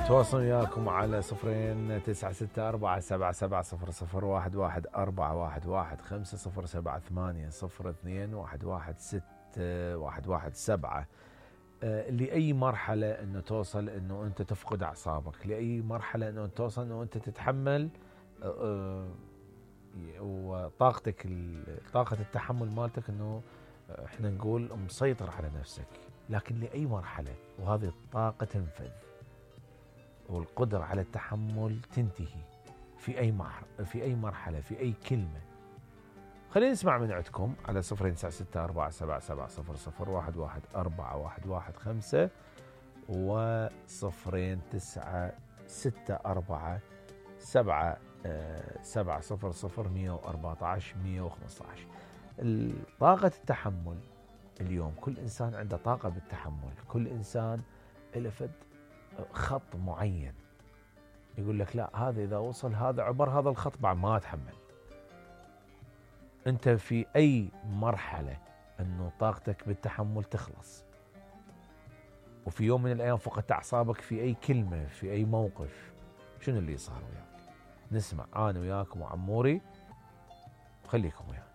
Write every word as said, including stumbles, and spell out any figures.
تواصل وياكم على صفرين تسعة ستة أربعة سبعة سبعة صفر صفر واحد واحد أربعة واحد واحد خمسة صفر سبعة ثمانية صفر اثنين واحد واحد ستة واحد واحد سبعة. آه لأي مرحلة أنه توصل أنه أنت تفقد أعصابك، لأي مرحلة أنه توصل أنه أنت تتحمل آه آه وطاقتك طاقة التحمل مالتك أنه احنا نقول مسيطر على نفسك، لكن لأي مرحلة وهذه الطاقة تنفذ والقدرة على التحمل تنتهي في أي مح... في أي مرحلة في أي كلمة. خلينا نسمع من عندكم على صفرين تسعة ستة أربعة سبعة سبعة صفر صفر واحد واحد أربعة واحد واحد خمسة وصفرين تسعة ستة أربعة سبعة سبعة صفر صفر مية وأربعة عشر مية وخمسة عشر. طاقة التحمل اليوم كل إنسان عنده طاقة بالتحمل، كل إنسان له فد خط معين يقول لك لا هذا إذا وصل هذا عبر هذا الخط بعد ما أتحمل. أنت في أي مرحلة أنه طاقتك بالتحمل تخلص، وفي يوم من الأيام فقدت أعصابك في أي كلمة في أي موقف، شنو اللي صار وياك؟ نسمع أنا وياكم وعموري، خليكم وياك.